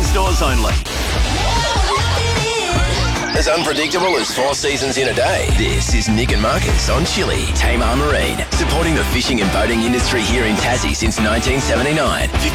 stores only. As unpredictable as 4 seasons in a day. This is Nick and Marcus on Chili, Tamar Marine, supporting the fishing and boating industry here in Tassie since 1979.